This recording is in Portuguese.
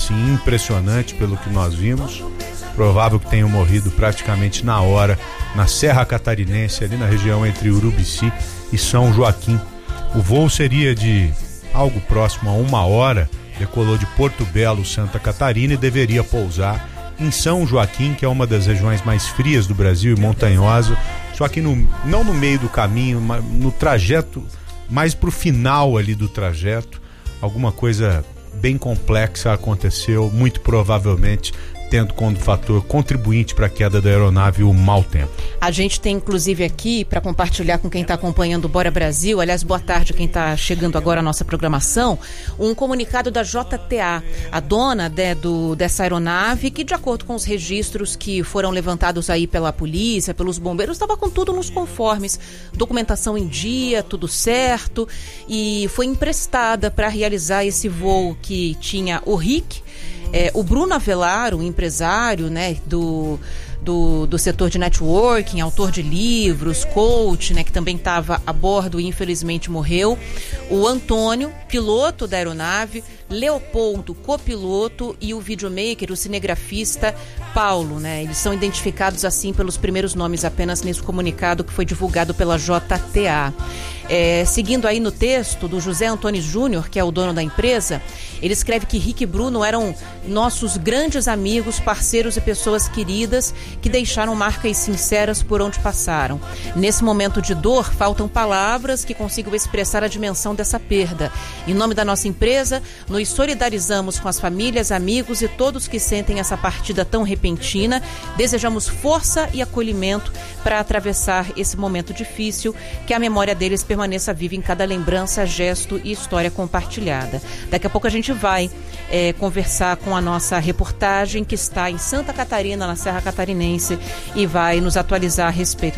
assim impressionante pelo que nós vimos. Provável que tenham morrido praticamente na hora na Serra Catarinense, ali na região entre Urubici e São Joaquim. O voo seria de algo próximo a 1 hora, decolou de Porto Belo, Santa Catarina, e deveria pousar em São Joaquim, que é uma das regiões mais frias do Brasil e montanhosa, só que não no meio do caminho, mas no trajeto, mais pro final ali do trajeto, alguma coisa bem complexa aconteceu, muito provavelmente tendo como fator contribuinte para a queda da aeronave o mau tempo. A gente tem inclusive aqui para compartilhar com quem está acompanhando o Bora Brasil, aliás, boa tarde quem está chegando agora à nossa programação, um comunicado da JTA, a dona dessa aeronave, que de acordo com os registros que foram levantados aí pela polícia, pelos bombeiros, estava com tudo nos conformes, documentação em dia, tudo certo, e foi emprestada para realizar esse voo que tinha o RIC. O Bruno Avelar, um empresário, né, do setor de networking, autor de livros, coach, né, que também estava a bordo e infelizmente morreu. O Antônio, piloto da aeronave, Leopoldo, copiloto, e o videomaker, o cinegrafista Paulo, né? Eles são identificados assim pelos primeiros nomes apenas nesse comunicado que foi divulgado pela JTA. Seguindo aí no texto do José Antônio Júnior, que é o dono da empresa, ele escreve que Rick e Bruno eram nossos grandes amigos, parceiros e pessoas queridas que deixaram marcas sinceras por onde passaram. Nesse momento de dor, faltam palavras que consigam expressar a dimensão dessa perda. Em nome da nossa empresa, nos solidarizamos com as famílias, amigos e todos que sentem essa partida tão repentina. Desejamos força e acolhimento para atravessar esse momento difícil, que a memória deles permaneça viva em cada lembrança, gesto e história compartilhada. Daqui a pouco a gente vai conversar com a nossa reportagem que está em Santa Catarina, na Serra Catarinense, e vai nos atualizar a respeito